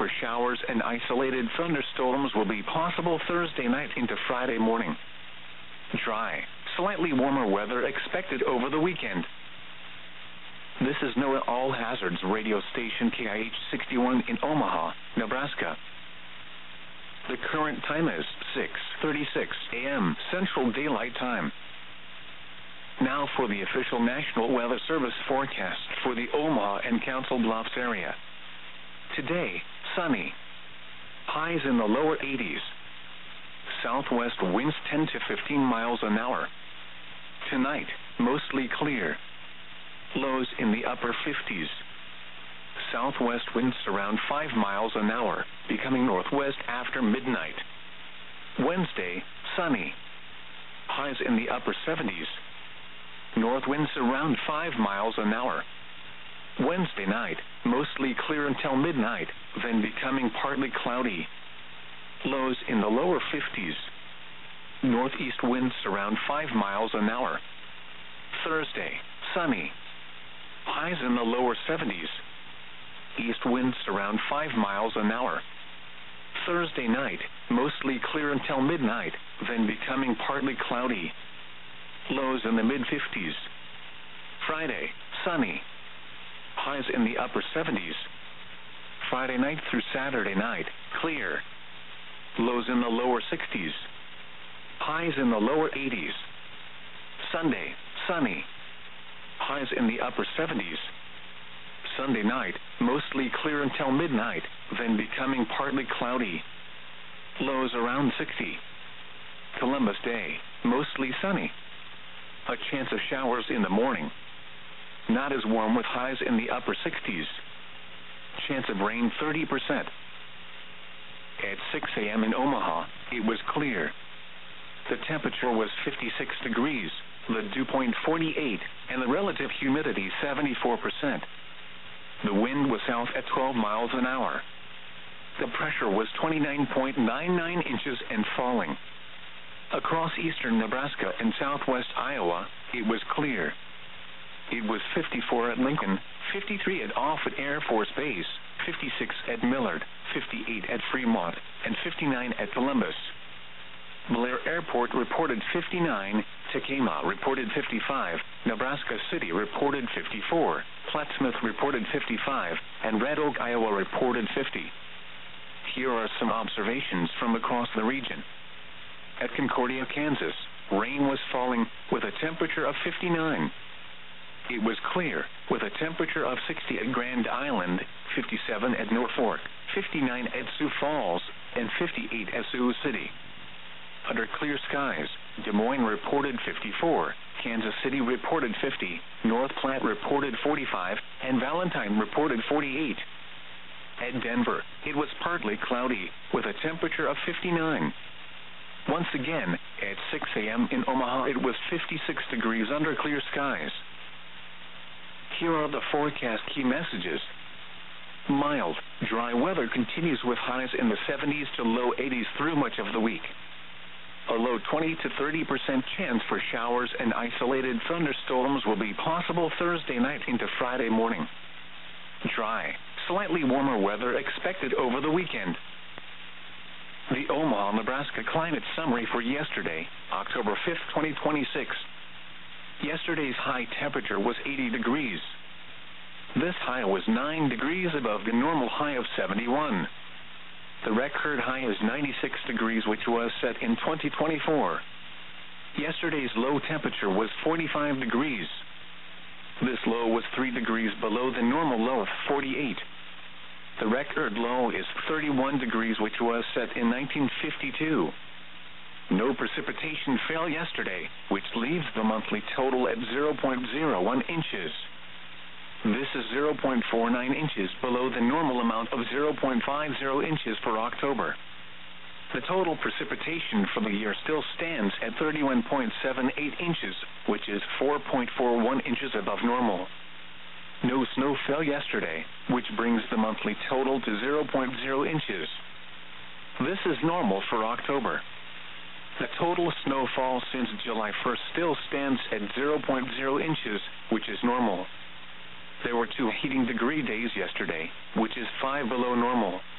for showers and isolated thunderstorms will be possible Thursday night into Friday morning. Dry, slightly warmer weather expected over the weekend. This is NOAA All Hazards radio station KIH 61 in Omaha, Nebraska. The current time is 6:36 a.m. Central Daylight Time. Now for the official National Weather Service forecast for the Omaha and Council Bluffs area. Today, sunny. Highs in the lower 80s. Southwest winds 10 to 15 miles an hour. Tonight, mostly clear. Lows in the upper 50s. Southwest winds around 5 miles an hour, becoming northwest after midnight. Wednesday, sunny. Highs in the upper 70s. North winds around 5 miles an hour. Wednesday night, mostly clear until midnight, then becoming partly cloudy. Lows in the lower 50s. Northeast winds around 5 miles an hour. Thursday, sunny. Highs in the lower 70s. East winds around 5 miles an hour. Thursday night, mostly clear until midnight, then becoming partly cloudy. Lows in the mid-50s. Friday, sunny. Highs in the upper 70s. Friday night through Saturday night, clear. Lows in the lower 60s. Highs in the lower 80s. Sunday, sunny. Highs in the upper 70s. Sunday night, mostly clear until midnight, then becoming partly cloudy. Lows around 60. Columbus Day, mostly sunny. A chance of showers in the morning. Not as warm with highs in the upper 60s. Chance of rain 30%. At 6 a.m. in Omaha, it was clear. The temperature was 56 degrees, the dew point 48, and the relative humidity 74%. The wind was south at 12 miles an hour. The pressure was 29.99 inches and falling. Across eastern Nebraska and southwest Iowa, it was clear. It was 54 at Lincoln, 53 at Offutt Air Force Base, 56 at Millard, 58 at Fremont, and 59 at Columbus. Blair Airport reported 59, Tekamah reported 55, Nebraska City reported 54, Plattsmouth reported 55, and Red Oak, Iowa reported 50. Here are some observations from across the region. At Concordia, Kansas, rain was falling with a temperature of 59. It was clear, with a temperature of 60 at Grand Island, 57 at Norfolk, 59 at Sioux Falls, and 58 at Sioux City. Under clear skies, Des Moines reported 54, Kansas City reported 50, North Platte reported 45, and Valentine reported 48. At Denver, it was partly cloudy, with a temperature of 59. Once again, at 6 a.m. in Omaha, it was 56 degrees under clear skies. Here are the forecast key messages. Mild, dry weather continues with highs in the 70s to low 80s through much of the week. A low 20 to 30% chance for showers and isolated thunderstorms will be possible Thursday night into Friday morning. Dry, slightly warmer weather expected over the weekend. The Omaha, Nebraska climate summary for yesterday, October 5th, 2026. Yesterday's high temperature was 80 degrees. This high was 9 degrees above the normal high of 71. The record high is 96 degrees, which was set in 2024. Yesterday's low temperature was 45 degrees. This low was 3 degrees below the normal low of 48. The record low is 31 degrees, which was set in 1952. No precipitation fell yesterday, which leaves the monthly total at 0.01 inches. This is 0.49 inches below the normal amount of 0.50 inches for October. The total precipitation for the year still stands at 31.78 inches, which is 4.41 inches above normal. No snow fell yesterday, which brings the monthly total to 0.0 inches. This is normal for October. The total snowfall since July 1st still stands at 0.0 inches, which is normal. There were 2 heating degree days yesterday, which is 5 below normal.